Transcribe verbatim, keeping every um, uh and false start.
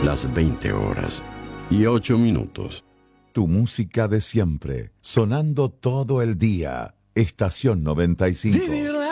Las veinte horas y ocho minutos. Tu música de siempre, sonando todo el día. Estación noventa y cinco.